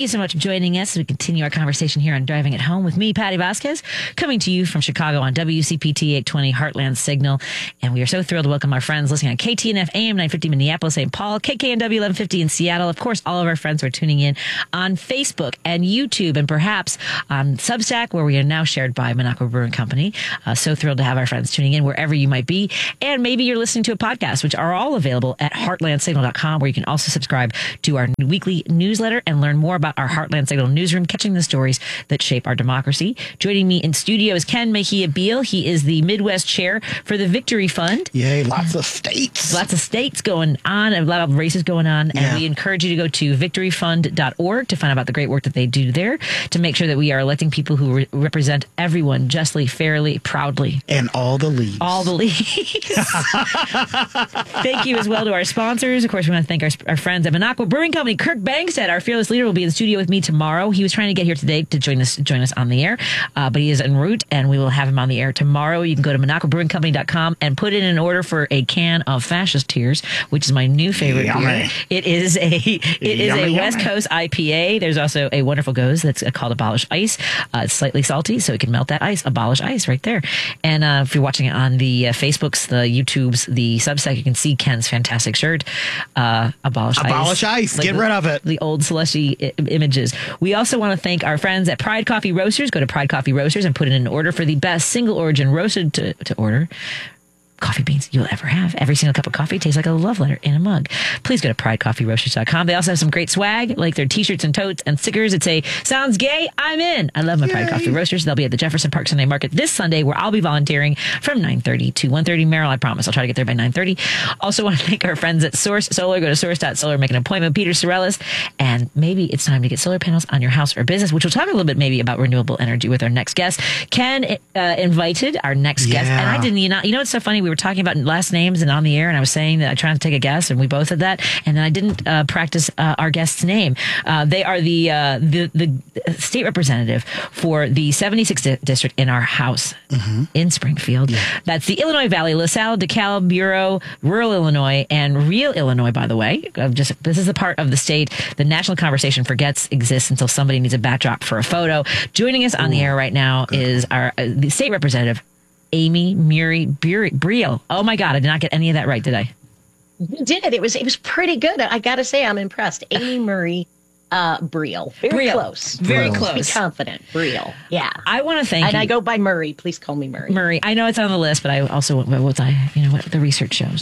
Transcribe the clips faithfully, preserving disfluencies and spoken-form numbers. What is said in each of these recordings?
you so much for joining us as we continue our conversation here on Driving It Home with me, Patty Vasquez, coming to you from Chicago on W C P T eight twenty Heartland Signal. And we are so thrilled to welcome our friends listening on K T N F A M nine fifty Minneapolis, Saint Paul, K K N W eleven fifty in Seattle. Of course, all of our friends who are tuning in on Facebook and YouTube and perhaps on Substack, where we are now shared by Minocqua Brewing Company. Uh, so thrilled to have our friends tuning in wherever you might be. And maybe you're listening to a podcast, which are all available at heartland signal dot com, where you can also subscribe to our weekly newsletter and learn more about our Heartland Signal newsroom, catching the stories that shape our democracy. Joining me in studio is Ken Mejia Beal. He is the Midwest chair for the Victory Fund. Yay, lots of states. Lots of states going on, a lot of races going on. Yeah. And we encourage you to go to victory fund dot org to find out about the great work that they do there, to make sure that we are electing people who re- represent everyone justly, fairly, proudly. And all the leagues. All the leagues. Thank you as well to our sponsors. Of course, we want to thank our, our friends at Minocqua Brewing Company. Kirk Bangstead, our fearless leader, will be in the studio with me tomorrow. He was trying to get here today to join us join us on the air, uh, but he is en route, and we will have him on the air tomorrow. You can go to minocqua brewing company dot com and put in an order for a can of Fascist Tears, which is my new favorite Yummy. beer. It is a it is Yummy, a yummy. West Coast I P A. There's also a wonderful goes that's called Abolish Ice. Uh, it's slightly salty, so it can melt that ice. Abolish Ice right there. And uh, if you're watching it on the uh, Facebooks, the YouTubes, the Substack, you can see Ken's fantastic shirt. Uh, Abolish, Abolish Ice. Get the, rid of it. The old slushy I- images. We also want to thank our friends at Pride Coffee Roasters. Go to Pride Coffee Roasters and put in an order for the best single origin roasted to, to order coffee beans you'll ever have. Every single cup of coffee tastes like a love letter in a mug. Please go to pride coffee roasters dot com. They also have some great swag, like their t-shirts and totes and stickers that say, sounds gay, I'm in. I love my Yay. Pride Coffee Roasters. They'll be at the Jefferson Park Sunday Market this Sunday, where I'll be volunteering from nine thirty to one thirty. Merrill, I promise. I'll try to get there by nine thirty. Also want to thank our friends at Source Solar. Go to source dot solar, make an appointment with Peter Sorellis, and maybe it's time to get solar panels on your house or business, which we'll talk a little bit maybe about renewable energy with our next guest. Ken uh, invited our next guest, Yeah. and I didn't, you know, you know what's so funny? We were talking about last names and on the air, and I was saying that I tried to take a guess, and we both said that, and then I didn't uh, practice uh, our guest's name. Uh, they are the, uh, the the state representative for the seventy-sixth di- district in our House mm-hmm. in Springfield. Yeah. That's the Illinois Valley, LaSalle, DeKalb, Bureau, rural Illinois, and real Illinois, by the way. Uh, just This is the part of the state the national conversation forgets exists until somebody needs a backdrop for a photo. Joining us on Ooh, the air right now good. is our uh, the state representative, Amy Murray Briel. Oh my God, I did not get any of that right, did I? You did. It was it was pretty good. I got to say, I'm impressed. Amy Murray uh, Briel. Very Briel. close. Very Briel. close. Be confident. Briel. Yeah. I want to thank and you. And I go by Murray. Please call me Murray. Murray. I know it's on the list, but I also, what's I, you know, what the research shows.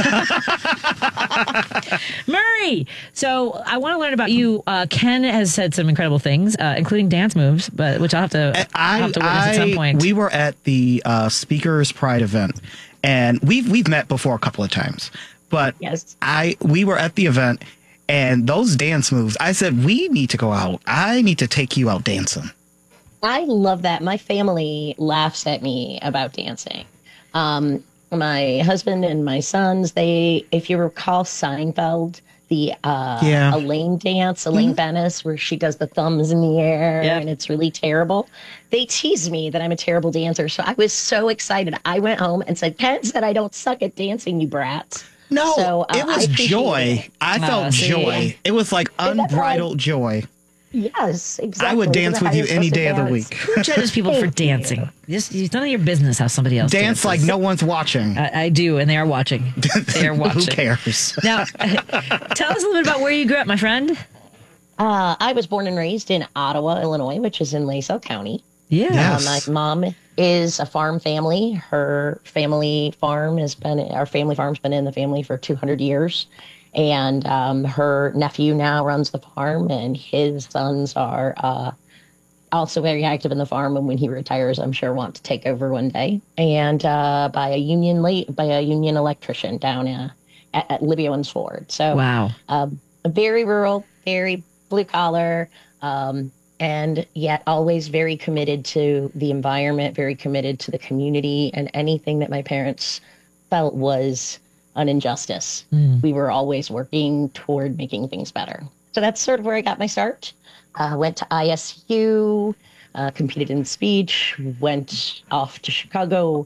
Murray. So I want to learn about you. Uh, Ken has said some incredible things, uh, including dance moves, but which I'll have to, I, I'll have to witness I, at some point. We were at the uh, Speakers Pride event, and we've we've met before a couple of times. But yes. I we were at the event, and those dance moves, I said, we need to go out. I need to take you out dancing. I love that. My family laughs at me about dancing. Um, my husband and my sons, they, if you recall Seinfeld, the uh, yeah. Elaine dance, Elaine mm-hmm. Bennis, where she does the thumbs in the air yep. and it's really terrible. They tease me that I'm a terrible dancer. So I was so excited. I went home and said, Ken said I don't suck at dancing, you brats. No, so, uh, it was I joy. It. I felt uh, joy. It was like unbridled joy. Yes, exactly. I would dance with you any day of the week. Who judges people for dancing? Just, it's none of your business how somebody else dance dances. Like no one's watching. I, I do, and they are watching. They are watching. Who cares? Now, tell us a little bit about where you grew up, my friend. Uh, I was born and raised in Ottawa, Illinois, which is in Lacey County. Yeah. Yes. Uh, my mom is a farm family. Her family farm has been, our family farm's been in the family for two hundred years. And um, her nephew now runs the farm, and his sons are uh, also very active in the farm. And when he retires, I'm sure want to take over one day. And uh, by a union late by a union electrician down uh, at, at Libby Owens Ford. So wow, um, very rural, very blue collar, um, and yet always very committed to the environment, very committed to the community, and anything that my parents felt was an injustice. Mm. We were always working toward making things better. So that's sort of where I got my start. Uh, went to I S U, uh, competed in speech, went off to Chicago,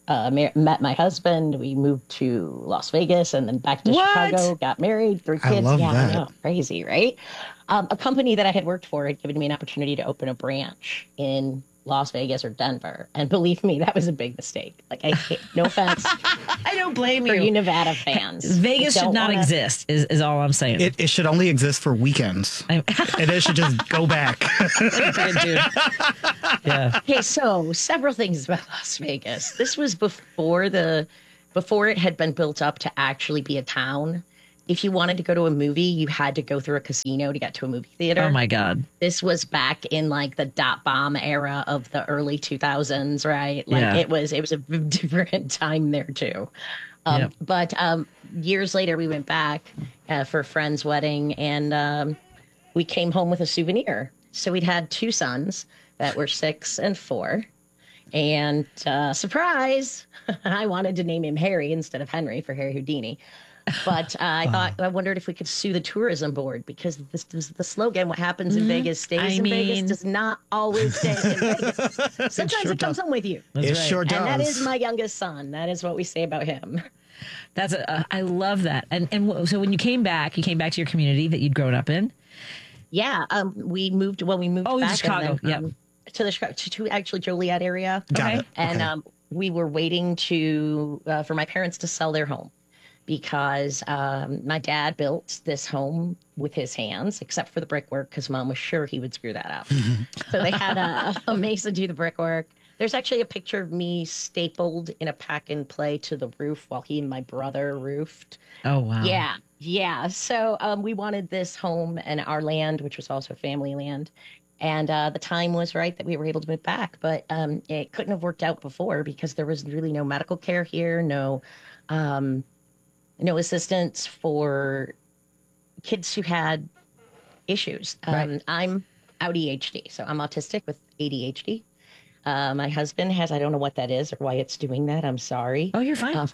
uh, mar- met my husband. We moved to Las Vegas and then back to What? Chicago, got married, three I kids. love yeah, that. I know. Crazy, right? Um, a company that I had worked for had given me an opportunity to open a branch in Las Vegas or Denver. And believe me, that was a big mistake. Like, I hate, no offense I don't blame for you. you Nevada fans. Vegas I should don't not wanna- exist, is, is all I'm saying. It, it should only exist for weekends. I- And it should just go back. Dude. Yeah. Okay, so several things about Las Vegas. This was before the before it had been built up to actually be a town. If you wanted to go to a movie, you had to go through a casino to get to a movie theater. Oh my God. This was back in like the dot bomb era of the early two thousands, right? Like Yeah. it was it was a different time there too. Um, Yep. But um, years later, we went back uh, for a friend's wedding, and um, we came home with a souvenir. So we'd had two sons that were six and four. And uh, surprise, I wanted to name him Harry instead of Henry for Harry Houdini. But uh, I thought, I wondered if we could sue the tourism board because this is the slogan, what happens in Vegas stays I in mean- Vegas, does not always stay in Vegas. Sometimes sure it comes does. home with you. That's it right. sure does. And that is my youngest son. That is what we say about him. That's a, uh, I love that. And and w- so when you came back, you came back to your community that you'd grown up in. Yeah, um, we moved. Well, we moved Oh, to back Chicago, and then, yep. um, to the Chicago, to, to actually Joliet area. Got Okay. it. And Okay. um, we were waiting to uh, for my parents to sell their home because um, my dad built this home with his hands, except for the brickwork, because mom was sure he would screw that up. So they had a, a mason do the brickwork. There's actually a picture of me stapled in a pack and play to the roof while he and my brother roofed. Oh wow. Yeah, yeah. So um, we wanted this home and our land, which was also family land. And uh, the time was right that we were able to move back, but um, it couldn't have worked out before because there was really no medical care here, no, um, no assistance for kids who had issues. Um, Right. I'm A D H D, so I'm autistic with A D H D. Uh, my husband has, I don't know what that is or why it's doing that. I'm sorry. Oh, you're fine.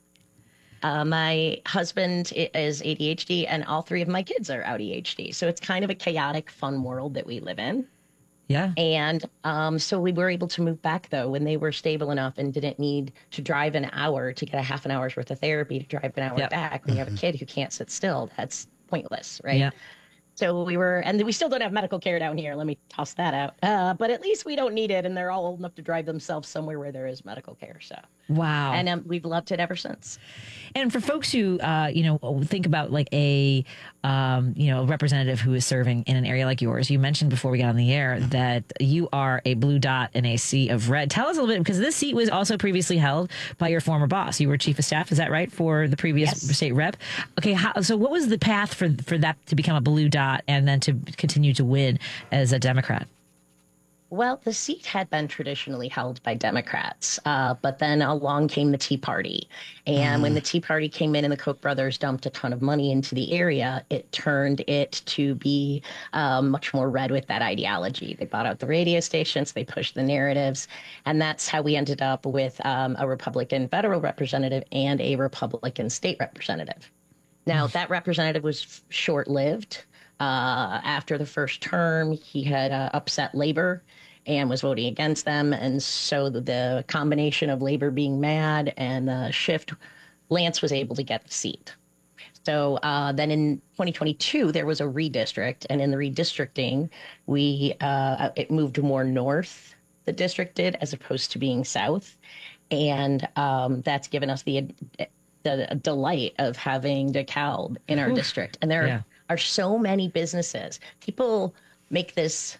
Uh, my husband i- is A D H D, and all three of my kids are A D H D. So it's kind of a chaotic, fun world that we live in. yeah. And um, so we were able to move back, though, when they were stable enough and didn't need to drive an hour to get a half an hour's worth of therapy to drive an hour Yep. back. When you have a kid who can't sit still, that's pointless, right? Yeah. So we were, and we still don't have medical care down here. Let me toss that out. Uh, but at least we don't need it, and they're all old enough to drive themselves somewhere where there is medical care. So, Wow. and um, we've loved it ever since. And for folks who, uh, you know, think about like a, um, you know, a representative who is serving in an area like yours, you mentioned before we got on the air that you are a blue dot in a sea of red. Tell us a little bit, because this seat was also previously held by your former boss. You were chief of staff, is that right, for the previous Yes. state rep? Okay, how, so what was the path for for that to become a blue dot and then to continue to win as a Democrat? Well, the seat had been traditionally held by Democrats, uh, but then along came the Tea Party. And when the Tea Party came in and the Koch brothers dumped a ton of money into the area, it turned it to be um, much more red with that ideology. They bought out the radio stations, they pushed the narratives, and that's how we ended up with um, a Republican federal representative and a Republican state representative. Now, that representative was short lived. Uh, after the first term, he had uh, upset labor and was voting against them. And so the, the combination of labor being mad and the shift, Lance was able to get the seat. So uh, then in twenty twenty-two, there was a redistrict. And in the redistricting, we uh, it moved more north, the district did, as opposed to being south. And um, that's given us the the delight of having DeKalb in our district. And there Yeah. are so many businesses. People make this,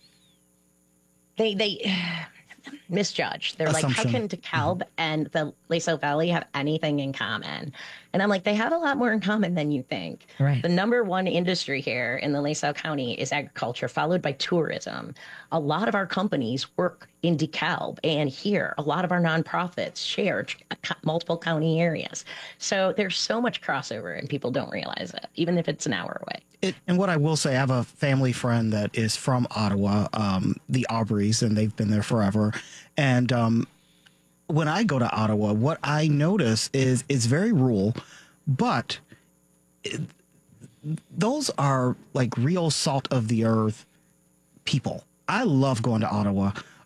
they they misjudge. They're like, how Assumption. can DeKalb and the Lacey Valley have anything in common? And I'm like, they have a lot more in common than you think. Right. The number one industry here in the Lacey County is agriculture, followed by tourism. A lot of our companies work in DeKalb, and here, a lot of our nonprofits share co- multiple county areas. So there's so much crossover, and people don't realize it, even if it's an hour away. It, and what I will say, I have a family friend that is from Ottawa, um, the Aubreys, and they've been there forever. And um, when I go to Ottawa, what I notice is it's very rural, but it, those are like real salt of the earth people. I love going to Ottawa.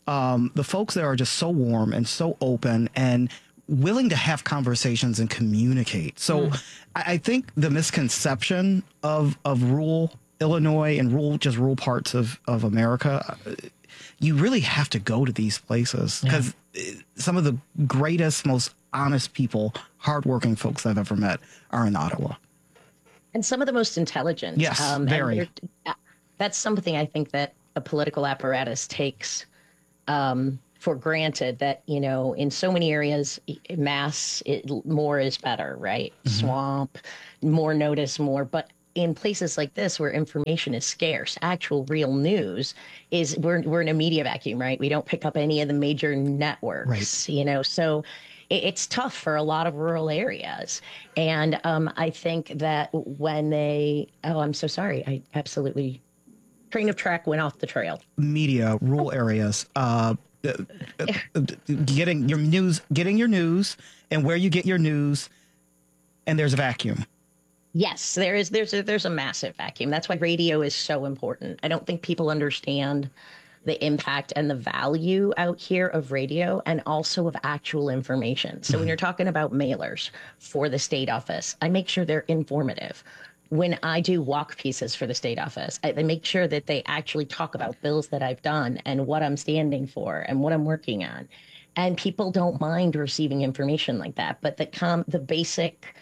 Um, the folks there are just so warm and so open and willing to have conversations and communicate. So mm. I, I think the misconception of of rural Illinois and rural just rural parts of, of America, you really have to go to these places because yeah. some of the greatest, most honest people, hardworking folks I've ever met are in Ottawa. And some of the most intelligent. Yes, um, very. That's something I think that a political apparatus takes um, for granted, that, you know, in so many areas, mass, it, more is better, right? Mm-hmm. Swamp, more notice, more. But in places like this where information is scarce, actual real news is, we're, we're in a media vacuum, right? We don't pick up any of the major networks, right. you know, so it, it's tough for a lot of rural areas. And um, I think that when they, oh, I'm so sorry. I absolutely, train of track went off the trail. Media, rural areas, uh, getting your news, getting your news and where you get your news, and there's a vacuum. Yes, there is. There's a, there's a massive vacuum. That's why radio is so important. I don't think people understand the impact and the value out here of radio and also of actual information. So mm-hmm. when you're talking about mailers for the state office, I make sure they're informative. When I do walk pieces for the state office, I, I make sure that they actually talk about bills that I've done and what I'm standing for and what I'm working on. And people don't mind receiving information like that. But the com- the basic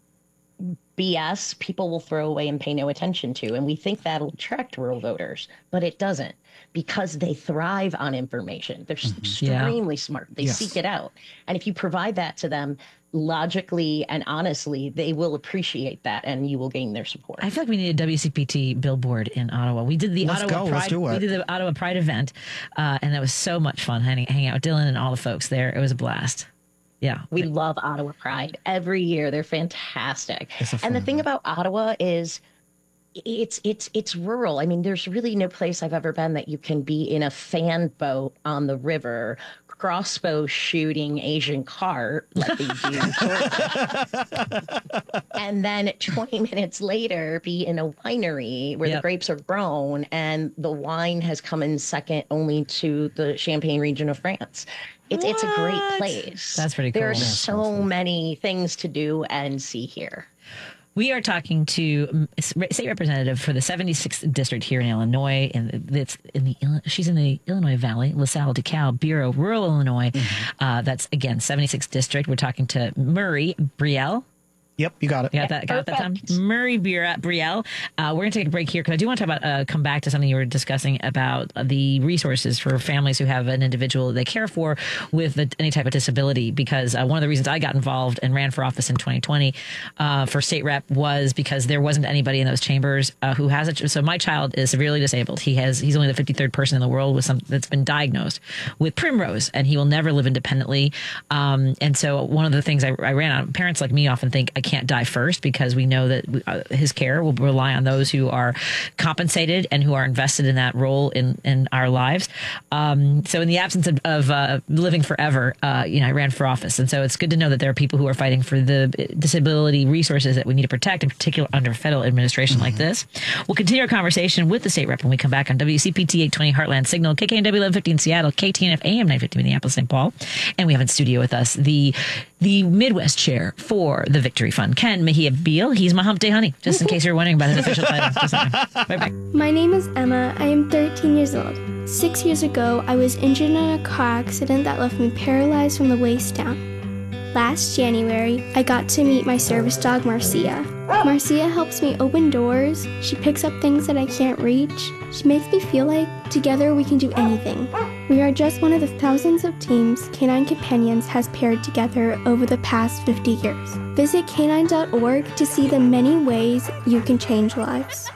B S people will throw away and pay no attention to. And we think that'll attract rural voters, but it doesn't, because they thrive on information. They're mm-hmm. extremely yeah. smart. They yes. seek it out. And if you provide that to them logically and honestly, they will appreciate that, and you will gain their support. I feel like we need a W C P T billboard in Ottawa. We did the Let's Ottawa go. Pride. Let's do it. We did the Ottawa Pride event, uh, and that was so much fun hanging, hanging out with Dylan and all the folks there. It was a blast. Yeah, we love Ottawa Pride every year. They're fantastic. And the thing about Ottawa is it's it's it's rural. I mean, there's really no place I've ever been that you can be in a fan boat on the river, crossbow shooting Asian carp like they do in Georgia. And then twenty minutes later be in a winery where yep. the grapes are grown and the wine has come in second only to the Champagne region of France. It's what? It's a great place. That's pretty cool. There are That's so awesome. many things to do and see here. We are talking to state representative for the seventy-sixth district here in Illinois, and it's in the she's in the Illinois Valley, LaSalle, DeKalb Bureau, rural Illinois. Mm-hmm. Uh, that's again seventy-sixth district. We're talking to Murray Brielle. Yep, you got it. You got that? Got that time? Murray Brielle. Uh, we're going to take a break here because I do want to talk about, uh, come back to something you were discussing about the resources for families who have an individual they care for with a, any type of disability. Because uh, one of the reasons I got involved and ran for office in twenty twenty uh, for state rep was because there wasn't anybody in those chambers uh, who has it. So my child is severely disabled. He has he's only the fifty-third person in the world with some that's been diagnosed with Primrose, and he will never live independently. Um, and so one of the things I, I ran on, parents like me often think I can't die first because we know that uh, his care will rely on those who are compensated and who are invested in that role in, in our lives. Um, so in the absence of, of uh, living forever, uh, you know, I ran for office. And so it's good to know that there are people who are fighting for the disability resources that we need to protect, in particular under federal administration mm-hmm. like this. We'll continue our conversation with the state rep when we come back on W C P T eight twenty Heartland Signal, K K N W eleven fifty in Seattle, K T N F A M nine fifty Minneapolis, Saint Paul. And we have in studio with us the the Midwest chair for the Victory Fund, Ken Mejia Beal. He's my hump day honey, just in case you're wondering about his official title. Just right back. My name is Emma. I am thirteen years old. Six years ago, I was injured in a car accident that left me paralyzed from the waist down. Last January, I got to meet my service dog, Marcia. Marcia helps me open doors. She picks up things that I can't reach. She makes me feel like together we can do anything. We are just one of the thousands of teams Canine Companions has paired together over the past fifty years. Visit canine dot org to see the many ways you can change lives.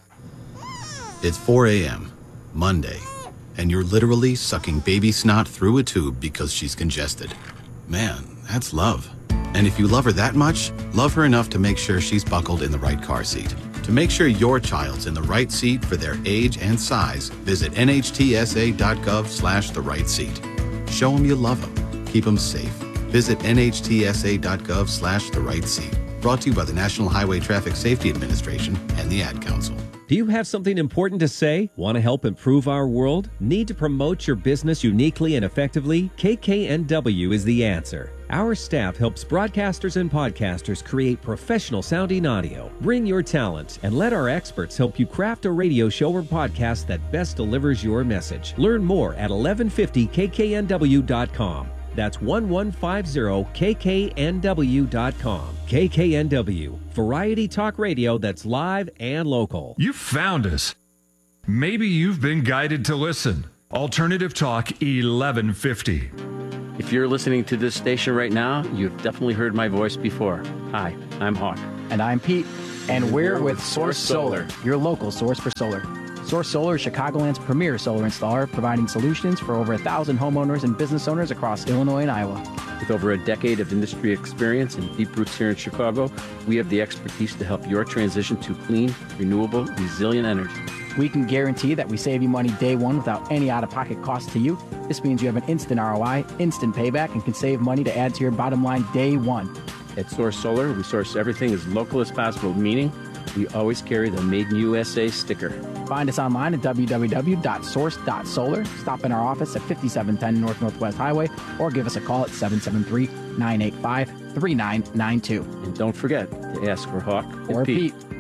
It's four a.m., Monday, and you're literally sucking baby snot through a tube because she's congested. Man, that's love. And if you love her that much, love her enough to make sure she's buckled in the right car seat. To make sure your child's in the right seat for their age and size, visit N H T S A dot gov slash the right seat. Show them you love them. Keep them safe. Visit N H T S A dot gov slash the right seat. Brought to you by the National Highway Traffic Safety Administration and the Ad Council. Do you have something important to say? Want to help improve our world? Need to promote your business uniquely and effectively? K K N W is the answer. Our staff helps broadcasters and podcasters create professional-sounding audio. Bring your talent and let our experts help you craft a radio show or podcast that best delivers your message. Learn more at eleven fifty K K N W dot com. That's eleven fifty K K N W dot com. K K N W, variety talk radio that's live and local. You found us. Maybe you've been guided to listen. Alternative Talk eleven fifty. If you're listening to this station right now, you've definitely heard my voice before. Hi, I'm Hawk. And I'm Pete. And we're with Source Solar, your local source for solar. Source Solar is Chicagoland's premier solar installer, providing solutions for over a thousand homeowners and business owners across Illinois and Iowa. With over a decade of industry experience and deep roots here in Chicago, we have the expertise to help your transition to clean, renewable, resilient energy. We can guarantee that we save you money day one without any out-of-pocket cost to you. This means you have an instant R O I, instant payback, and can save money to add to your bottom line day one. At Source Solar, we source everything as local as possible, meaning we always carry the Made in U S A sticker. Find us online at w w w dot source dot solar. Stop in our office at fifty-seven ten North Northwest Highway or give us a call at seven seven three, nine eight five, three nine nine two. And don't forget to ask for Hawk or Pete. Pete.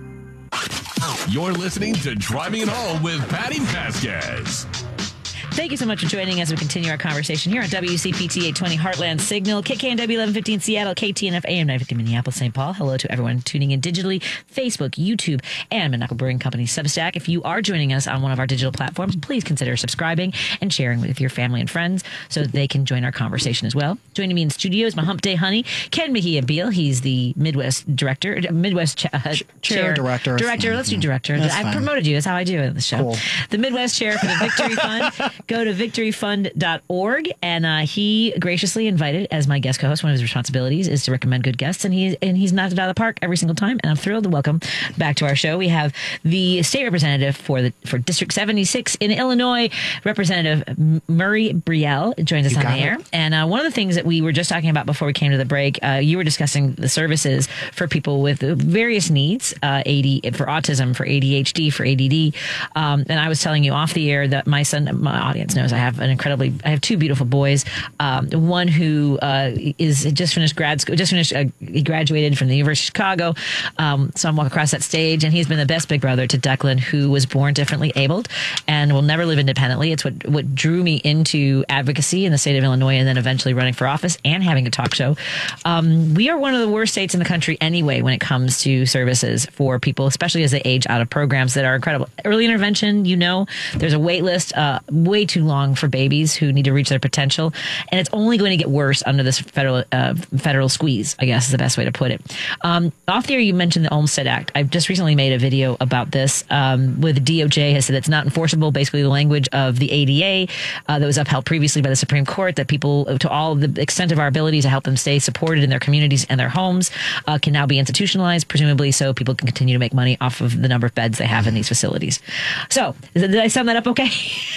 You're listening to Driving It Home with Patty Vasquez. Thank you so much for joining us as we continue our conversation here on W C P T eight twenty Heartland Signal, K K N W eleven fifty in Seattle, K T N F A M nine fifty Minneapolis, Saint Paul. Hello to everyone tuning in digitally, Facebook, YouTube, and Monaco Brewing Company Substack. If you are joining us on one of our digital platforms, please consider subscribing and sharing with your family and friends so that they can join our conversation as well. Joining me in studio is my Hump Day honey, Ken Mejia Beal. He's the Midwest director, Midwest cha- uh, chair, chair director. Director, let's do director. That's I fine. promoted you. That's how I do it in the show. Cool. The Midwest chair for the Victory Fund. Go to victory fund dot org, and uh, he graciously invited as my guest co-host. One of his responsibilities is to recommend good guests, and he's and he's knocked it out of the park every single time. And I'm thrilled to welcome back to our show. We have the state representative for the for District seventy-six in Illinois, Representative Murray Brielle, joins us You on the got air. it. And uh, one of the things that we were just talking about before we came to the break, uh, you were discussing the services for people with various needs, uh, A D for autism, for A D H D, for A D D. Um, and I was telling you off the air that my son, my audience knows I have an incredibly, I have two beautiful boys. Um, one who uh, is just finished grad school, just finished, uh, he graduated from the University of Chicago. Um, so I'm walking across that stage, and he's been the best big brother to Declan, who was born differently abled and will never live independently. It's what, what drew me into advocacy in the state of Illinois, and then eventually running for office and having a talk show. Um, we are one of the worst states in the country anyway when it comes to services for people, especially as they age out of programs that are incredible. Early intervention, you know, there's a wait list uh, way too long for babies who need to reach their potential, and it's only going to get worse under this federal uh, federal squeeze, I guess is the best way to put it. Um, off the air, you mentioned the Olmstead Act. I've just recently made a video about this, um, where the D O J has said it's not enforceable, basically the language of the A D A uh, that was upheld previously by the Supreme Court, that people, to all the extent of our ability to help them stay supported in their communities and their homes, uh, can now be institutionalized, presumably so people can continue to make money off of the number of beds they have in these facilities. So, did I sum that up okay?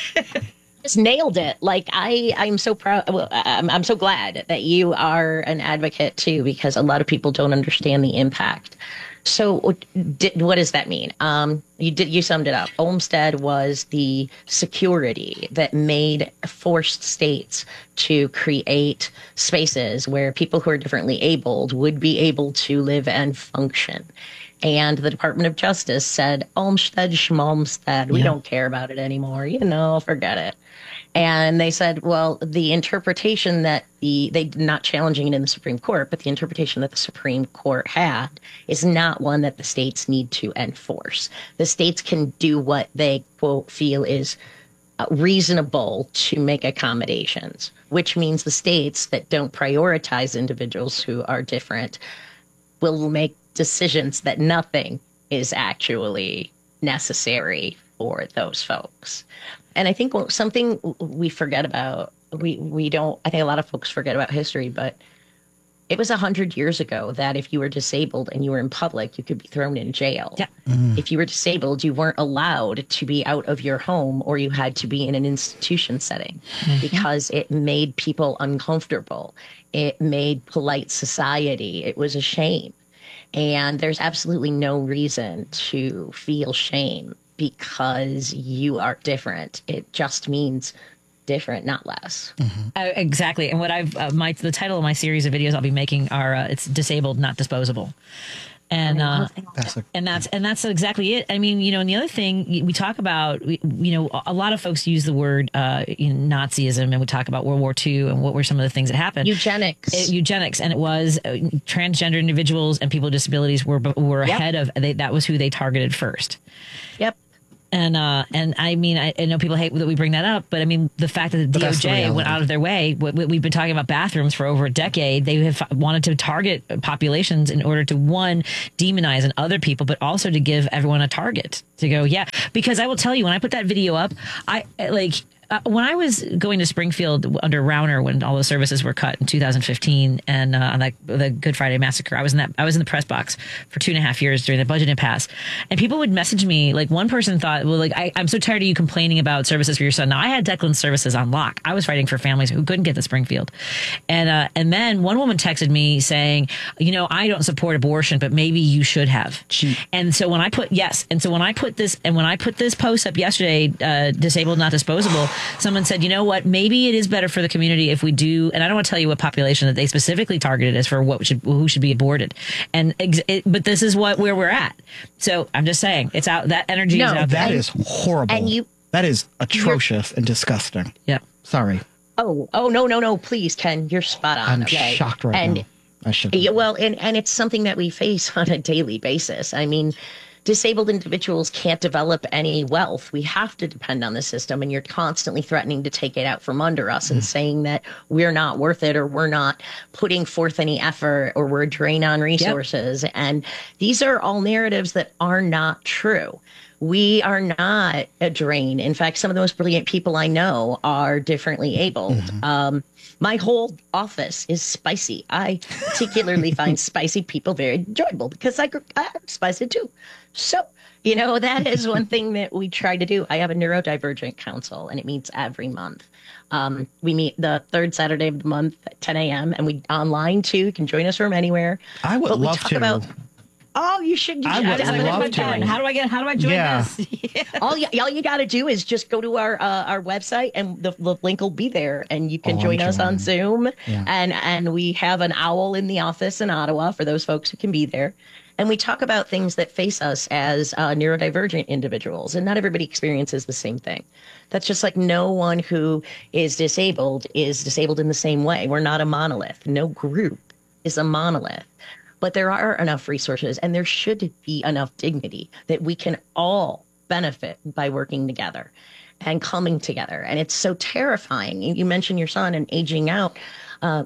Just nailed it. Like I, I'm so proud. Well, I'm, I'm so glad that you are an advocate too, because a lot of people don't understand the impact. So, did, what does that mean? Um, you did. You summed it up. Olmstead was the security that made forced states to create spaces where people who are differently abled would be able to live and function. And the Department of Justice said, Olmstead, schmalmstead, we Yeah. don't care about it anymore. You know, forget it. And they said, well, the interpretation that the, they not challenging it in the Supreme Court, but the interpretation that the Supreme Court had is not one that the states need to enforce. The states can do what they, quote, feel is uh, reasonable to make accommodations, which means the states that don't prioritize individuals who are different will make decisions that nothing is actually necessary for those folks. And I think something we forget about, we, we don't, I think a lot of folks forget about history, but it was a hundred years ago that if you were disabled and you were in public, you could be thrown in jail. Yeah. Mm. If you were disabled, you weren't allowed to be out of your home, or you had to be in an institution setting mm-hmm. because it made people uncomfortable. It made polite society. It was a shame. And there's absolutely no reason to feel shame because you are different. It just means different, not less. Mm-hmm. Uh, exactly. And what I've, uh, my, the title of my series of videos I'll be making are, uh, it's Disabled, Not Disposable. And uh, that's a, and that's and that's exactly it. I mean, you know, and the other thing we talk about, we, you know, a lot of folks use the word uh, you know, Nazism, and we talk about World War Two and what were some of the things that happened. Eugenics, it, eugenics, and it was uh, transgender individuals and people with disabilities were were yep. ahead of. They, that was who they targeted first. Yep. And uh, and I mean, I, I know people hate that we bring that up, but I mean, the fact that the D O J the went out of their way, we, we've been talking about bathrooms for over a decade. They have wanted to target populations in order to, one, demonize and other people, but also to give everyone a target to go, yeah. Because I will tell you, when I put that video up, I like... Uh, when I was going to Springfield under Rauner, when all the services were cut in two thousand fifteen, and uh, on that, the Good Friday massacre, I was in that I was in the press box for two and a half years during the budget impasse, and people would message me. Like one person thought, "Well, like I, I'm so tired of you complaining about services for your son." Now I had Declan's services on lock. I was fighting for families who couldn't get to Springfield, and uh, and then one woman texted me saying, "You know, I don't support abortion, but maybe you should have." Gee. And so when I put yes, and so when I put this and when I put this post up yesterday, uh, disabled not disposable. Someone said, you know what, maybe it is better for the community if we do, and I don't want to tell you what population that they specifically targeted as for what should, who should be aborted. And it, but this is what where we're at. So I'm just saying, it's out. That energy no, is out that there. is horrible. And you, that is atrocious and disgusting. Yeah. Sorry. Oh, oh no, no, no! Please, Ken, you're spot on. I'm okay? shocked right and, now. I should. Yeah, well, and and it's something that we face on a daily basis. I mean, disabled individuals can't develop any wealth. We have to depend on the system, and you're constantly threatening to take it out from under us and saying that we're not worth it or we're not putting forth any effort or we're a drain on resources. Yep. And these are all narratives that are not true. We are not a drain. In fact, some of the most brilliant people I know are differently abled. Mm-hmm. Um, my whole office is spicy. I particularly find spicy people very enjoyable because I, I'm spicy too. So, you know, that is one thing that we try to do. I have a neurodivergent council, and it meets every month. Um, we meet the third Saturday of the month at ten a.m. and we online too. You can join us from anywhere. I would but we love talk to. About, Oh, you should. You I should. would love to. How do I get? How do I join yeah. this? yeah. All you, all you got to do is just go to our uh, our website, and the, the link will be there, and you can oh, join us on Zoom. Yeah. And and we have an owl in the office in Ottawa for those folks who can be there. And we talk about things that face us as uh, neurodivergent individuals, and not everybody experiences the same thing. That's just like no one who is disabled is disabled in the same way. We're not a monolith. No group is a monolith. But there are enough resources, and there should be enough dignity that we can all benefit by working together and coming together. And it's so terrifying. You mentioned your son and aging out. Uh,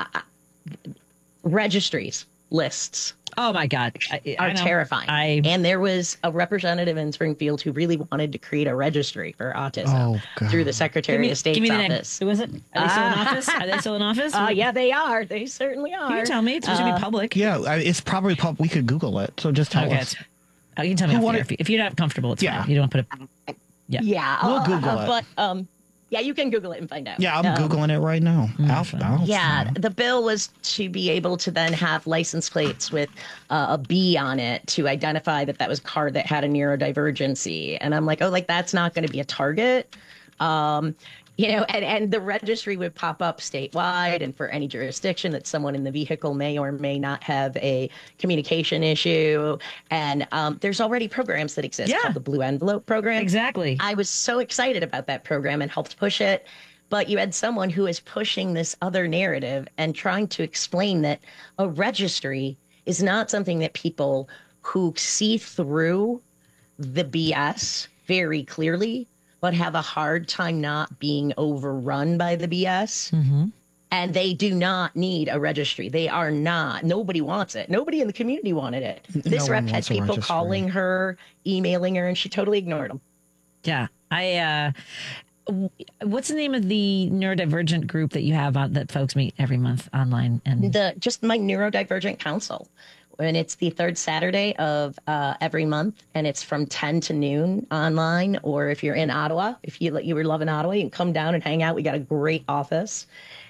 registries, lists. Oh, my God. I, are I terrifying. I... And there was a representative in Springfield who really wanted to create a registry for autism oh, through the Secretary me, of State's give me the office. Name. Who is it? Are they still in office? Are they still in office? Uh, yeah, they are. They certainly are. You can tell me. It's supposed uh, to be public. Yeah, it's probably public. We could Google it. So just tell okay, us. Oh, you can tell me wanted... if, you, if you're not comfortable, it's yeah. fine. You don't put it. Yeah. Yeah. We'll uh, Google uh, it. But, um, yeah, you can Google it and find out. Yeah, I'm um, Googling it right now. Mm, I'll, I'll yeah, the bill was to be able to then have license plates with uh, a B on it to identify that that was a car that had a neurodivergency. And I'm like, oh, like that's not going to be a target. Um, you know, and, and the registry would pop up statewide and for any jurisdiction that someone in the vehicle may or may not have a communication issue. And um, there's already programs that exist yeah. called the Blue Envelope program. Exactly. I was so excited about that program and helped push it. But you had someone who is pushing this other narrative and trying to explain that a registry is not something that people who see through the B S very clearly but have a hard time not being overrun by the B S. Mm-hmm. And they do not need a registry. They are not. Nobody wants it. Nobody in the community wanted it. This no rep had people calling her, emailing her, and she totally ignored them. Yeah. I, uh, what's the name of the neurodivergent group that you have on, that folks meet every month online? And the just my neurodivergent council. And it's the third Saturday of uh, every month, and it's from ten to noon online. Or if you're in Ottawa, if you you were loving Ottawa, you can come down and hang out. We got a great office,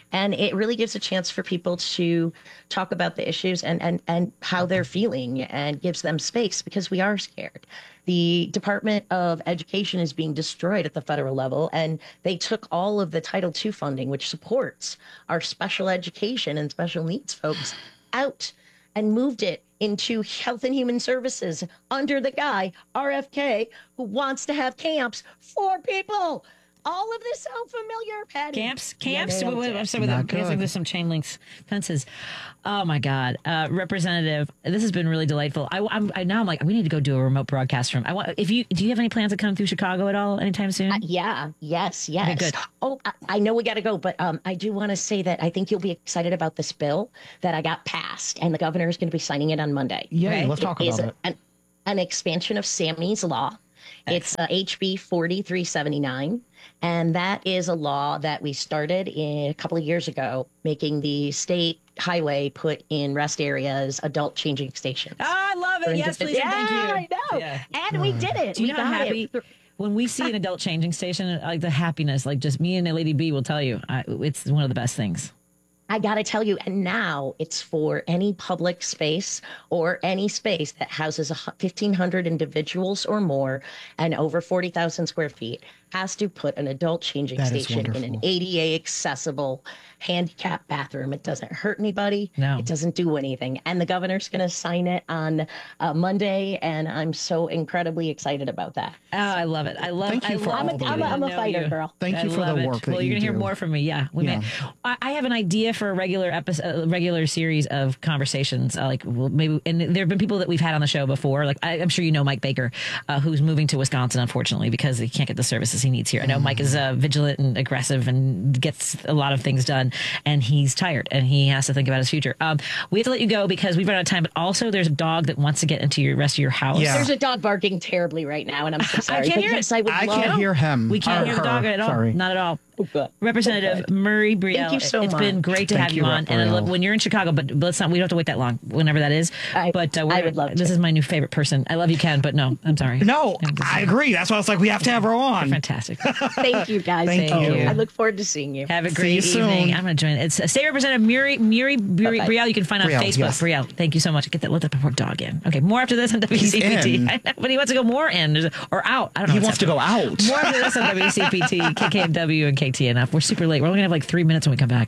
And it really gives a chance for people to talk about the issues and, and, and how they're feeling, and gives them space, because we are scared. The Department of Education is being destroyed at the federal level, and they took all of the Title two funding, which supports our special education and special needs folks, out and moved it into Health and Human Services under the guy, R F K, who wants to have camps for people. All of this sound familiar, Patty? Camps? Camps? Yeah, wait, wait, I'm sorry, with Not the, guessing good. there's some chain links fences. Oh, my God. Uh, Representative, this has been really delightful. I, I'm, I, now I'm like, we need to go do a remote broadcast from. I want. If you Do you have any plans to come through Chicago at all anytime soon? Uh, yeah, yes, yes. Okay, good. Oh, I, I know we got to go, but um, I do want to say that I think you'll be excited about this bill that I got passed, and the governor is going to be signing it on Monday. Yay, let's talk is about it. An, an expansion of Sammy's Law. It's uh, H B forty-three seventy-nine, and that is a law that we started in, a couple of years ago, making the state highway put in rest areas adult changing stations. Ah, I love it. Yes, please. Yeah, Thank you. I know. Yeah. And we did it. Do you we know how got happy it. when we see an adult changing station, like the happiness, like just me and Lady B will tell you, I, it's one of the best things. I got to tell you, and now it's for any public space or any space that houses fifteen hundred individuals or more and over forty thousand square feet has to put an adult changing That is station in an wonderful. A D A accessible handicap bathroom. It doesn't hurt anybody. No. It doesn't do anything. And the governor's going to sign it on uh, Monday, and I'm so incredibly excited about that. Oh, I love it. I love Thank you I for love all it. the- I'm a, I'm a Know fighter, you. girl. Thank I you for love the it. work that Well, you you're gonna hear do. more from me. Yeah, we Yeah. may. I I have an idea for a regular episode, a regular series of conversations. Uh, like well, maybe, and there have been people that we've had on the show before. Like I, I'm sure you know Mike Baker, uh, who's moving to Wisconsin, unfortunately, because he can't get the services he needs here. I know Mike is uh, vigilant and aggressive and gets a lot of things done, and he's tired and he has to think about his future. Um, we have to let you go because we've run out of time. But also, there's a dog that wants to get into your rest of your house. Yeah. There's a dog barking terribly right now, and I'm so sorry. can't but hear it. yes, I would I love can't hear him. We can't or hear the her. dog at all. Sorry. Not at all. good. Representative Okay. Murray Brielle. Thank you so It's much. been great to Thank have you, you on. Rep. And I love Brielle. when you're in Chicago, but let's not, we don't have to wait that long, whenever that is. I- but uh, I would love This to. is my new favorite person. I love you, Ken, but no, I'm sorry. No, I'm just- I agree. That's why I was like, we have to have her on. Fantastic. Thank you, guys. Thank you. I look forward to seeing you. Have a See great you evening. soon. I'm going to join. It's uh, State Representative Murray, Murray, Murray Bye-bye. Brielle. You can find on Brielle, Facebook. yes. Brielle, thank you so much. Get that, let that poor dog in. Okay, more after this on W C P T. in. I know, but he wants to go more in or out. I don't know. He what's wants to go happening. out. More after this on W C P T, K K M W, and K T N F. We're super late. We're only going to have like three minutes when we come back.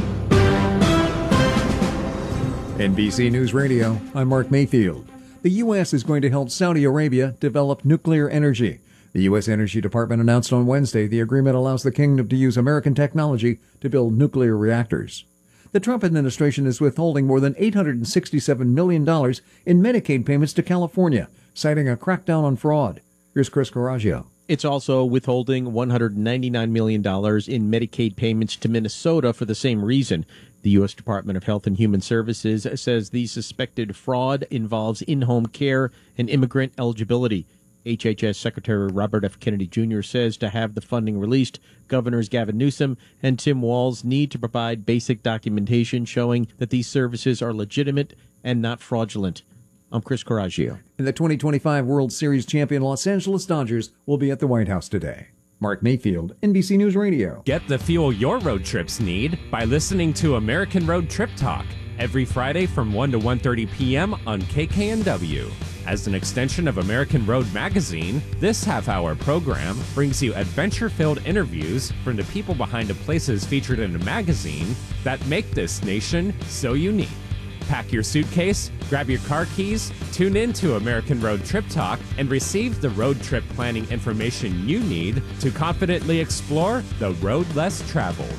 N B C News Radio, I'm Mark Mayfield. The U S is going to help Saudi Arabia develop nuclear energy. The U S Energy Department announced on Wednesday the agreement allows the kingdom to use American technology to build nuclear reactors. The Trump administration is withholding more than eight hundred sixty-seven million dollars in Medicaid payments to California, citing a crackdown on fraud. Here's Chris Coraggio. It's also withholding one hundred ninety-nine million dollars in Medicaid payments to Minnesota for the same reason. The U S Department of Health and Human Services says the suspected fraud involves in-home care and immigrant eligibility. H H S Secretary Robert F. Kennedy Junior says to have the funding released, Governors Gavin Newsom and Tim Walz need to provide basic documentation showing that these services are legitimate and not fraudulent. I'm Chris Coraggio. And the twenty twenty-five World Series champion Los Angeles Dodgers will be at the White House today. Mark Mayfield, N B C News Radio. Get the fuel your road trips need by listening to American Road Trip Talk every Friday from one to one thirty p.m. on K K N W. As an extension of American Road Magazine, this half-hour program brings you adventure-filled interviews from the people behind the places featured in the magazine that make this nation so unique. Pack your suitcase, grab your car keys, tune in to American Road Trip Talk, and receive the road trip planning information you need to confidently explore the road less traveled.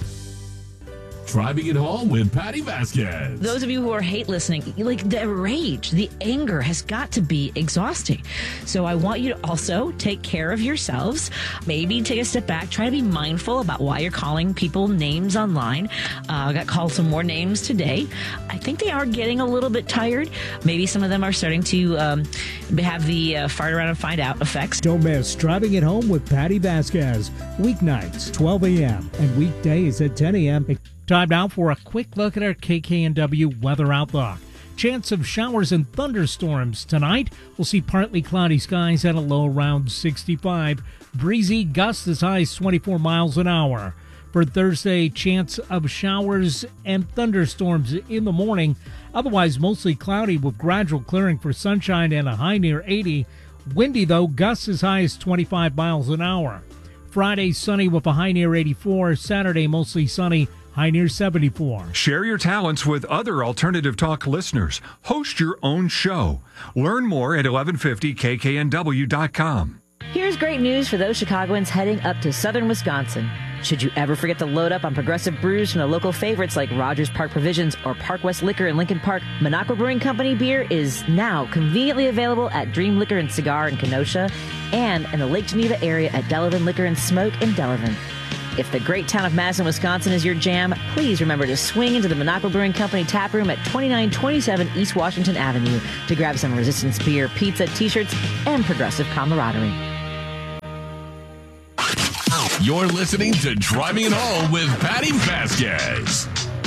Driving it home with Patty Vasquez. Those of you who are hate listening, like the rage, the anger has got to be exhausting. So I want you to also take care of yourselves. Maybe take a step back. Try to be mindful about why you're calling people names online. Uh, I got called some more names today. I think they are getting a little bit tired. Maybe some of them are starting to um, have the uh, fart around and find out effects. Don't miss Driving It Home with Patty Vasquez. Weeknights, twelve a.m. and weekdays at ten a.m. Time now for a quick look at our K K N W weather outlook. Chance of showers and thunderstorms tonight. We'll see partly cloudy skies at a low around sixty-five. Breezy gusts as high as twenty-four miles an hour. For Thursday, chance of showers and thunderstorms in the morning. Otherwise, mostly cloudy with gradual clearing for sunshine and a high near eighty. Windy, though, gusts as high as twenty-five miles an hour. Friday, sunny with a high near eighty-four. Saturday, mostly sunny, high near seventy-four. Share your talents with other Alternative Talk listeners. Host your own show. Learn more at eleven fifty K K N W dot com. Here's great news for those Chicagoans heading up to southern Wisconsin. Should you ever forget to load up on progressive brews from the local favorites like Rogers Park Provisions or Park West Liquor in Lincoln Park, Minocqua Brewing Company beer is now conveniently available at Dream Liquor and Cigar in Kenosha and in the Lake Geneva area at Delavan Liquor and Smoke in Delavan. If the great town of Madison, Wisconsin is your jam, please remember to swing into the Minocqua Brewing Company tap room at twenty-nine twenty-seven East Washington Avenue to grab some Resistance beer, pizza, t-shirts, and progressive camaraderie. You're listening to Driving It Home with Patty Vasquez.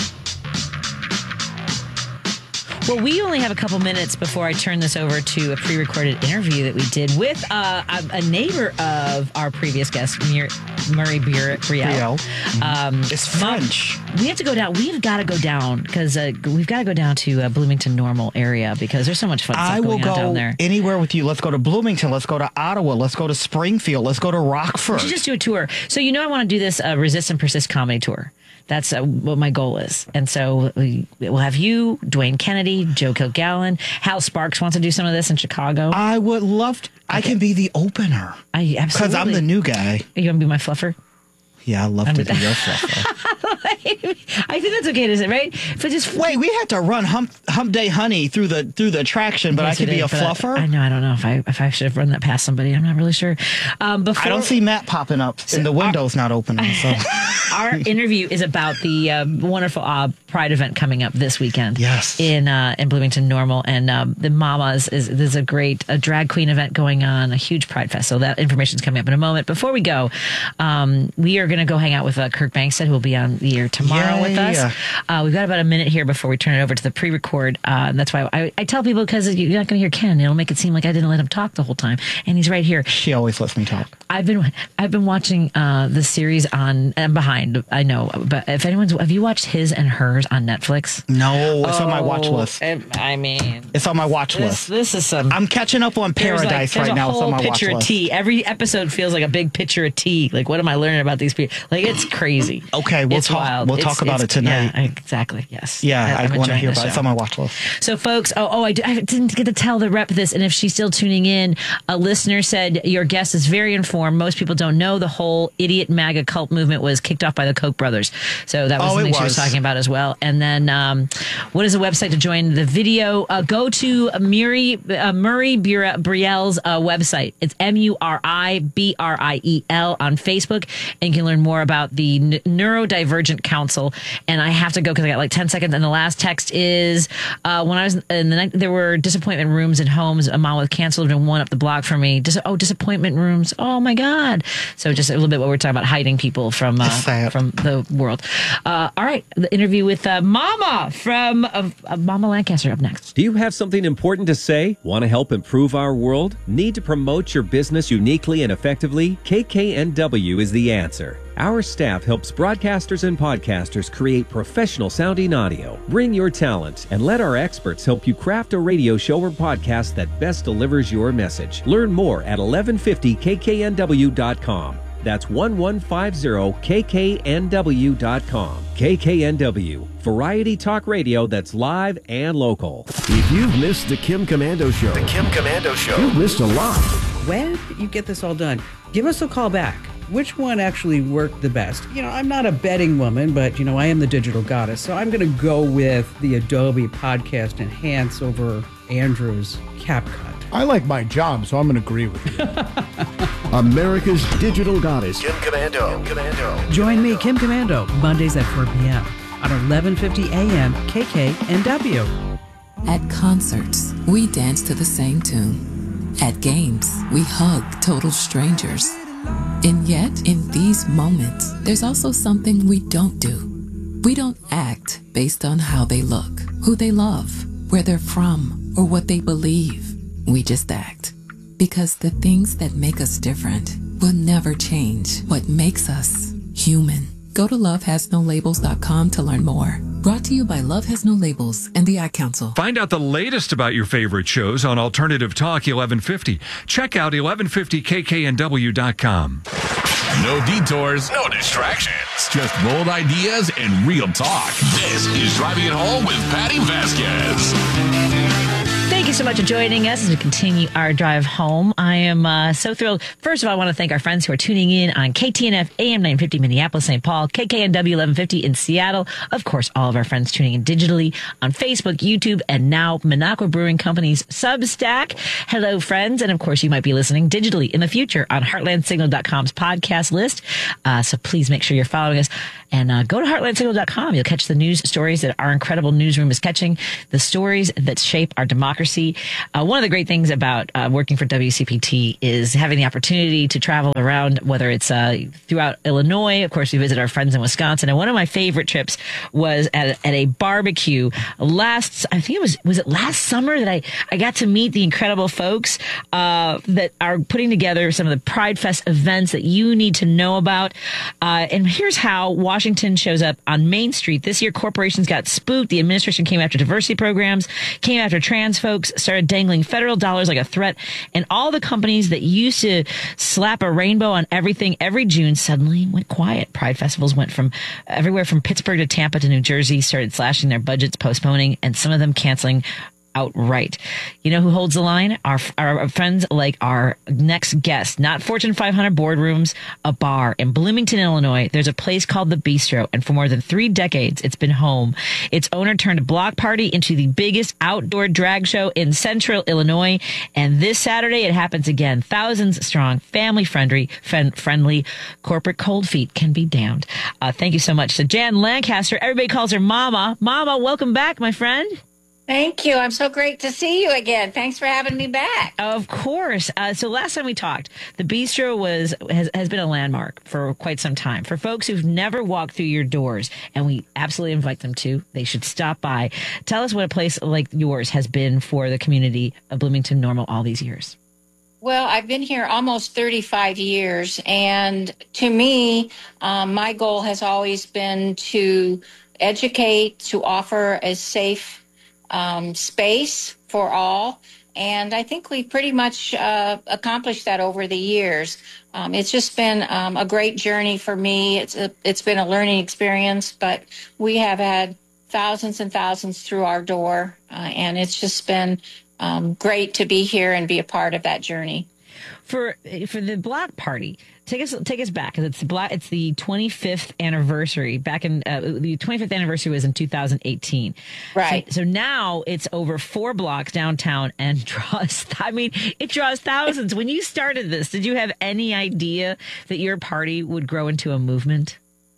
Well, we only have a couple minutes before I turn this over to a pre-recorded interview that we did with uh, a, a neighbor of our previous guest, Mur- Murray Brielle. Brielle. Um, it's French. Mom, we have to go down. We've got to go down because uh, we've got to go down to uh, Bloomington Normal area because there's so much fun stuff I will going on go down there. Anywhere with you. Let's go to Bloomington. Let's go to Ottawa. Let's go to Springfield. Let's go to Rockford. We should just do a tour. So you know I want to do this uh, Resist and Persist comedy tour. That's uh, what my goal is. And so we, we'll have you, Dwayne Kennedy, Joe Kilgallen. Hal Sparks wants to do some of this in Chicago. I would love to. I can be the opener. I absolutely. Because I'm the new guy. You want to be my fluffer? Yeah, I love I'm to the- be your fluffer. I think that's okay to say, right? But just Wait, we had to run Hump Hump Day Honey through the through the attraction, but Yes, I could we be did, a but fluffer. I, I know. I don't know if I if I should have run that past somebody. I'm not really sure. Um, before I don't see Matt popping up, and the window's not opening. So our interview is about the um, wonderful uh, Pride event coming up this weekend. Yes, in uh, in Bloomington Normal, and um, the Mamas is there's a great a drag queen event going on, a huge Pride fest. So that information is coming up in a moment. Before we go, um, we are going to go hang out with uh, Kirk Bankstead, who will be on the air tomorrow Yay. with us. Uh, we've got about a minute here before we turn it over to the pre-record. Uh, and that's why I, I tell people because you're not going to hear Ken. It'll make it seem like I didn't let him talk the whole time, and he's right here. She always lets me talk. I've been I've been watching uh, the series on and behind. I know, but if anyone's have you watched His and Hers on Netflix? No, it's on my watch Oh, list. it- I mean, It's on my watch this, list. this is some. I'm catching up on There's like- Paradise there's right a now. It's whole on my watch picture of list. tea. Every episode feels like a big picture of tea. Like, what am I learning about these people? Like, it's crazy. Okay, we'll It's talk. wild. We'll It's- talk about it's- it tonight. Yeah, exactly. Yes. Yeah, I, I'm want to enjoying hear the about it. It's show. on my watch list. So, folks, oh, oh I, d- I didn't get to tell the rep this, and if she's still tuning in, a listener said your guest is very informed. Most people don't know the whole idiot MAGA cult movement was kicked off by the Koch brothers. So that was Oh, it something she was was. talking about as well. And then, um, what is the website to join the video? Uh, go to Murray uh, Murray Bure- Brielle's uh, website. It's M U R I B R I E L on Facebook, and you can learn more about the N- Neurodivergent Council. And I have to go because I got like ten seconds. And the last text is uh, when I was in the night, there were disappointment rooms in homes. A mom with cancer lived in one up the block from me. Dis- oh, disappointment rooms. Oh my God. So just a little bit what we're talking about, hiding people from uh, from the world. Uh, all right, the interview with uh, Mama from uh, uh, Mama Lancaster up next. Do you have something important to say? Want to help improve our world? Need to promote your business uniquely and effectively? K K N W is the answer. Our staff helps broadcasters and podcasters create professional sounding audio. Bring your talent and let our experts help you craft a radio show or podcast that best delivers your message. Learn more at eleven fifty K K N W dot com. That's eleven fifty K K N W dot com. K K N W, variety talk radio that's live and local. If you've missed the Kim Commando Show, the Kim Commando Show, you've missed a lot. When you get this all done, give us a call back. Which one actually worked the best? You know, I'm not a betting woman, but, you know, I am the digital goddess. So I'm going to go with the Adobe Podcast Enhance over Andrew's CapCut. I like my job, so I'm going to agree with you. America's digital goddess, Kim Commando. Kim Commando. Join me, Kim Commando, Mondays at four p.m. on eleven fifty a.m. K K N W. At concerts, we dance to the same tune. At games, we hug total strangers. And yet, in these moments, there's also something we don't do. We don't act based on how they look, who they love, where they're from, or what they believe. We just act. Because the things that make us different will never change what makes us human. Go to love has no labels dot com to learn more. Brought to you by Love Has No Labels and the Ad Council. Find out the latest about your favorite shows on Alternative Talk eleven fifty. Check out eleven fifty K K N W dot com. No detours, no distractions. Just bold ideas and real talk. This is Driving It Home with Patty Vasquez. Thank you so much for joining us as we continue our drive home. I am uh, so thrilled. First of all, I want to thank our friends who are tuning in on K T N F A M nine fifty Minneapolis, Saint Paul, K K N W eleven fifty in Seattle. Of course, all of our friends tuning in digitally on Facebook, YouTube, and now Minocqua Brewing Company's Substack. Hello, friends. And of course, you might be listening digitally in the future on heartland signal dot com's podcast list. Uh, so please make sure you're following us and uh, go to heartland signal dot com. You'll catch the news stories that our incredible newsroom is catching, the stories that shape our democracy. Uh, one of the great things about uh, working for W C P T is having the opportunity to travel around, whether it's uh, throughout Illinois. Of course, we visit our friends in Wisconsin. And one of my favorite trips was at, at a barbecue last, I think it was, was it last summer that I, I got to meet the incredible folks uh, that are putting together some of the Pride Fest events that you need to know about. Uh, and here's how Washington shows up on Main Street. This year, corporations got spooked. The administration came after diversity programs, came after trans folks, started dangling federal dollars like a threat, and all the companies that used to slap a rainbow on everything every June suddenly went quiet. Pride festivals went from everywhere from Pittsburgh to Tampa to New Jersey, started slashing their budgets, postponing, and some of them canceling outright. You know who holds the line? Our, our friends like our next guest, not Fortune five hundred boardrooms, a bar in Bloomington, Illinois. There's a place called The Bistro, and for more than three decades, it's been home. Its owner turned a block party into the biggest outdoor drag show in central Illinois, and this Saturday it happens again. Thousands strong, family friendly, friendly, corporate cold feet can be damned. Uh, thank you so much to Jan Lancaster. Everybody calls her Mama. Mama, welcome back, my friend. Thank you. I'm so great to see you again. Thanks for having me back. Of course. Uh, so last time we talked, the Bistro was has, has been a landmark for quite some time. For folks who've never walked through your doors, and we absolutely invite them to, they should stop by. Tell us what a place like yours has been for the community of Bloomington Normal all these years. Well, I've been here almost thirty-five years, and to me, um, my goal has always been to educate, to offer a safe Um, space for all, and I think we pretty much uh, accomplished that over the years. Um, it's just been um, a great journey for me. It's a, it's been a learning experience, but we have had thousands and thousands through our door, uh, and it's just been um, great to be here and be a part of that journey. For for the block party, take us take us back, because it's the black it's the twenty-fifth anniversary. Back in uh, the twenty-fifth anniversary was in two thousand eighteen. Right. So, so now it's over four blocks downtown and draws. I mean, it draws thousands. When you started this, did you have any idea that your party would grow into a movement?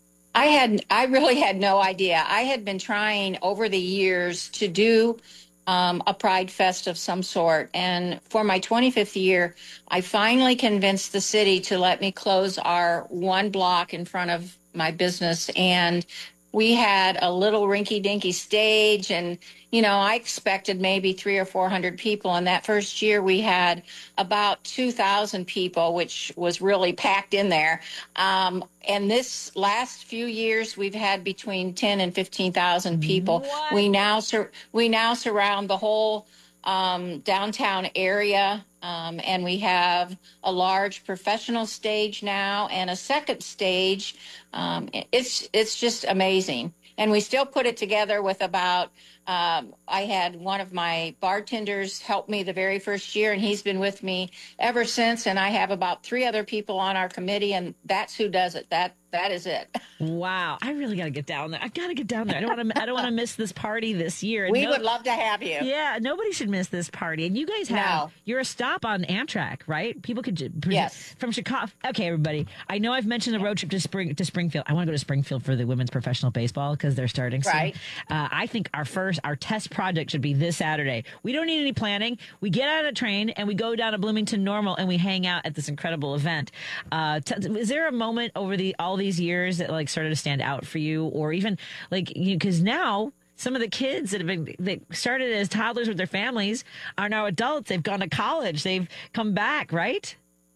I had I really had no idea. I had been trying over the years to do Um, a Pride Fest of some sort. And for my twenty-fifth year, I finally convinced the city to let me close our one block in front of my business. And we had a little rinky-dinky stage, and, you know, I expected maybe three or four hundred people. And that first year we had about two thousand people, which was really packed in there. Um, and this last few years, we've had between ten and fifteen thousand people. What? We now sur- we now surround the whole um, downtown area, um, and we have a large professional stage now and a second stage. Um, it's it's just amazing, and we still put it together with about. Um, I had one of my bartenders help me the very first year, and he's been with me ever since. And I have about three other people on our committee, and that's who does it. That that is it. Wow, I really got to get down there. I've got to get down there. I don't want to. I don't want to miss this party this year. We no, would love to have you. Yeah, nobody should miss this party. And you guys have No. you're a stop on Amtrak, right? People could ju- Yes. from Chicago. Okay, everybody. I know I've mentioned the road trip to Spring to Springfield. I want to go to Springfield for the women's professional baseball because they're starting soon. Right. Uh, I think our first our test project should be this Saturday. We don't need any planning. We get on a train and we go down to Bloomington Normal and we hang out at this incredible event. Uh, t- is there a moment over the all these years that like started to stand out for you, or even like you? Because now some of the kids that have been that started as toddlers with their families are now adults. They've gone to college. They've come back, right?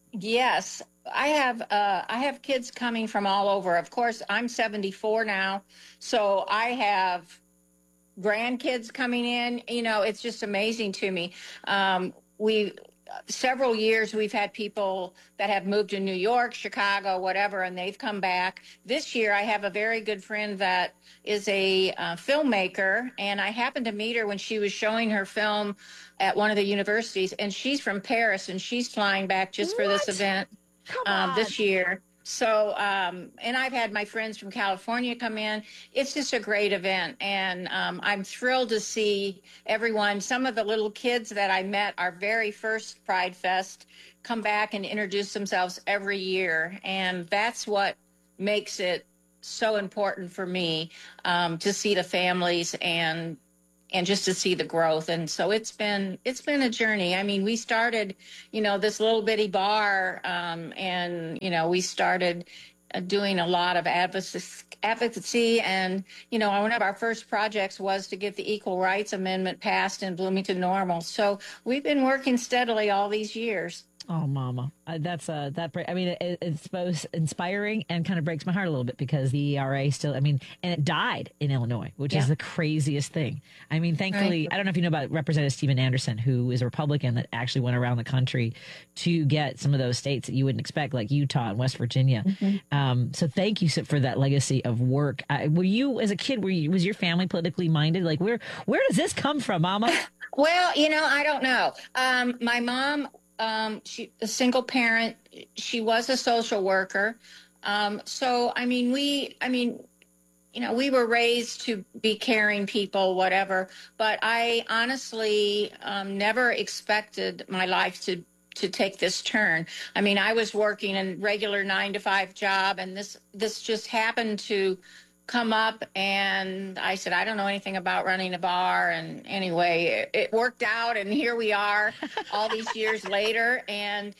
Yes, I have. Uh, I have kids coming from all over. Of course, I'm seventy-four now, so I have grandkids coming in. You know, it's just amazing to me. Um, we several years we've had people that have moved to New York, Chicago, whatever, and they've come back. This year, I have a very good friend that is a uh, filmmaker, and I happened to meet her when she was showing her film at one of the universities, and she's from Paris, and she's flying back just for this event um, this year. So, um, and I've had my friends from California come in. It's just a great event, and um, I'm thrilled to see everyone. Some of the little kids that I met our very first Pride Fest come back and introduce themselves every year, and that's what makes it so important for me, um, to see the families and and just to see the growth. And so it's been it's been a journey. I mean, we started, you know, this little bitty bar, um, and, you know, we started uh, doing a lot of advocacy, advocacy. And, you know, one of our first projects was to get the Equal Rights Amendment passed in Bloomington Normal. So we've been working steadily all these years. Oh, Mama, uh, that's uh, that. I mean, it, it's both inspiring and kind of breaks my heart a little bit because the E R A still. I mean, and it died in Illinois, which yeah. is the craziest thing. I mean, thankfully, right. I don't know if you know about Representative Stephen Anderson, who is a Republican that actually went around the country to get some of those states that you wouldn't expect, like Utah and West Virginia. Mm-hmm. Um, so, thank you for that legacy of work. I, were you, as a kid, were you was your family politically minded? Like, where where does this come from, Mama? Well, you know, I don't know. Um, my mom. Um, she a single parent. She was a social worker. Um, so, I mean, we, I mean, you know, we were raised to be caring people, whatever. But I honestly um, never expected my life to to take this turn. I mean, I was working a regular nine to five job, and this this just happened to come up, and I said, I don't know anything about running a bar. And anyway, it, it worked out, and here we are all these years later. And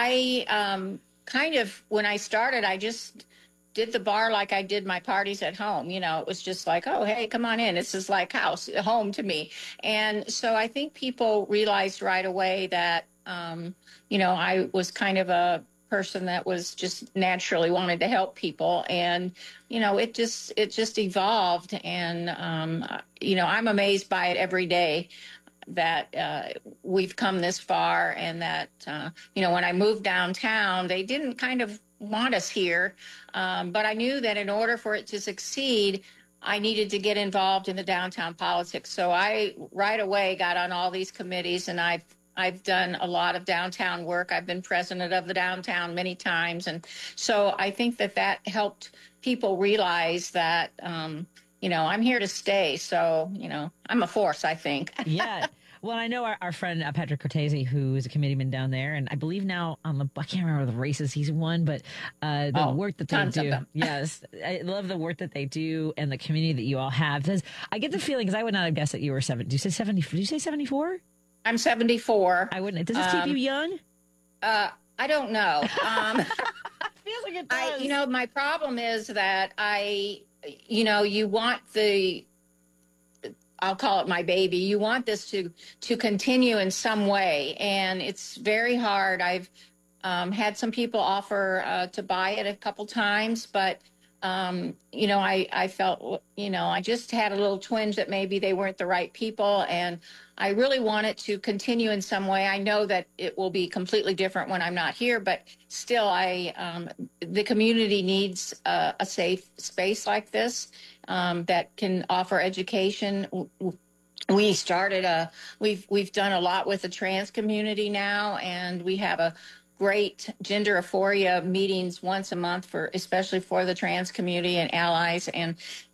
I um, kind of, when I started, I just did the bar like I did my parties at home. You know, it was just like, oh, hey, come on in. This is like house, home to me. And so I think people realized right away that, um, you know, I was kind of a person that was just naturally wanted to help people, and you know it just it just evolved, and um you know I'm amazed by it every day that uh we've come this far, and that uh you know when I moved downtown, they didn't kind of want us here, um but I knew that in order for it to succeed, I needed to get involved in the downtown politics. So I right away got on all these committees, and I've I've done a lot of downtown work. I've been president of the downtown many times. And so I think that that helped people realize that, um, you know, I'm here to stay. So, you know, I'm a force, I think. Yeah. Well, I know our, our friend uh, Patrick Cortese, who is a committeeman down there, and I believe now on the, I can't remember the races he's won, but uh, the oh, work that they do. Yes. I love the work that they do and the community that you all have. Because I get the feeling, because I would not have guessed that you were seven. Did you say seventy? Did you say seventy-four? I'm seventy-four. I wouldn't. Does this keep um, you young? Uh, I don't know. Um, feels like it does. I, you know, my problem is that I, you know, you want the, I'll call it my baby. You want this to to continue in some way, and it's very hard. I've um, had some people offer uh, to buy it a couple times, but um, you know, I I felt, you know, I just had a little twinge that maybe they weren't the right people, and I really want it to continue in some way. I know that it will be completely different when I'm not here, but still, I um, the community needs a, a safe space like this um, that can offer education. We started a we've we've done a lot with the trans community now, and we have a great gender aphoria meetings once a month for especially for the trans community and allies. And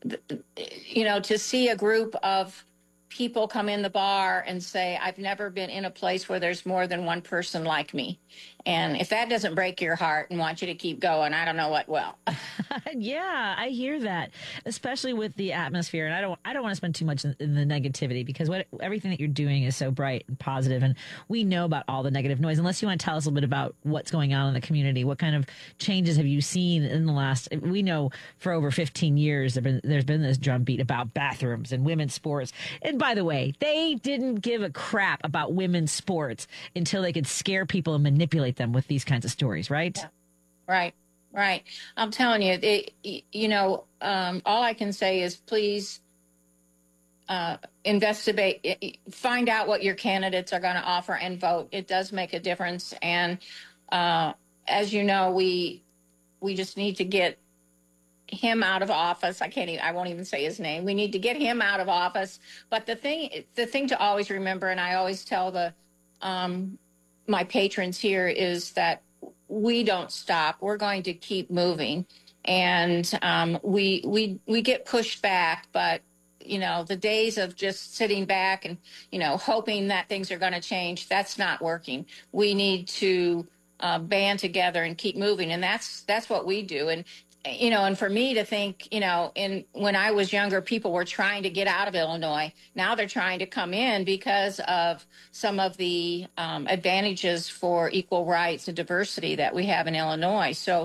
you know, to see a group of people come in the bar and say, I've never been in a place where there's more than one person like me. And if that doesn't break your heart and want you to keep going, I don't know what will. Yeah, I hear that, especially with the atmosphere. And I don't I don't want to spend too much in, in the negativity, because what everything that you're doing is so bright and positive, and we know about all the negative noise. Unless you want to tell us a little bit about what's going on in the community, what kind of changes have you seen in the last, we know for over fifteen years there been, there's been this drumbeat about bathrooms and women's sports. And by the way, they didn't give a crap about women's sports until they could scare people and manipulate hit them with these kinds of stories, right? Yeah. Right, right. I'm telling you, it, you know, um, all I can say is please uh, investigate, find out what your candidates are going to offer and vote. It does make a difference. And uh, as you know, we we just need to get him out of office. I can't even, I won't even say his name. We need to get him out of office. But the thing, the thing to always remember, and I always tell the, um, my patrons here, is that we don't stop. We're going to keep moving. And, um, we, we, we get pushed back, but you know, the days of just sitting back and, you know, hoping that things are going to change, that's not working. We need to, uh, band together and keep moving. And that's, that's what we do. And, you know, and for me to think, you know, in when I was younger, people were trying to get out of Illinois. Now they're trying to come in because of some of the um, advantages for equal rights and diversity that we have in Illinois. So